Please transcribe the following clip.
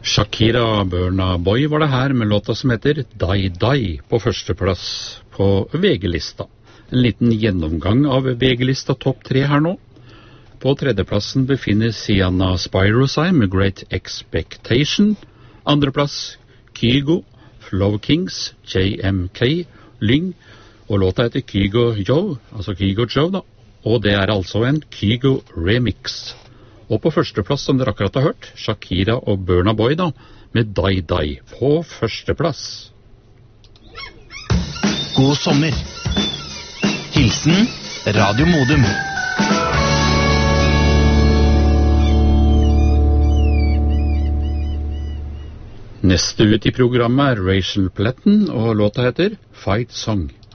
Shakira Burna Boy var det her med låta som heter Die Die på førsteplass på VG-lista. En liten gjennomgang av VG-lista topp 3 her nå. På tredjeplassen befinner Sienna Spyro seg med Great Expectation. Andreplass Kygo, Flow Kings, JMK, Lyng, og låta heter Kygo Joe, altså Kygo Joe da. Og det er altså en Kygo remix. Og på førsteplass, som dere akkurat har hørt, Shakira og Burna Boy da, med Die Die på førsteplass. God sommer. Hilsen Radio Modum. Neste ut i programmet er Rachel Platten, og låta heter Fight Song.